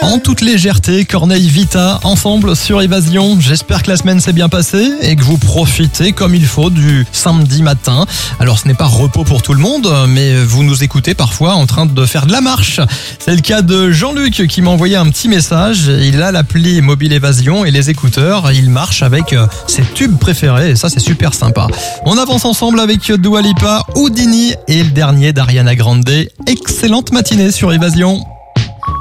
En toute légèreté, Corneille Vita, ensemble sur Évasion. J'espère que la semaine s'est bien passée et que vous profitez comme il faut du samedi matin. Alors ce n'est pas repos pour tout le monde, mais vous nous écoutez parfois en train de faire de la marche. C'est le cas de Jean-Luc qui m'a envoyé un petit message. Il a l'appli Mobile Évasion et les écouteurs. Il marche avec ses tubes préférés et ça c'est super sympa. On avance ensemble avec Dua Lipa, Houdini et le dernier d'Ariana Grande. Excellente matinée sur Évasion.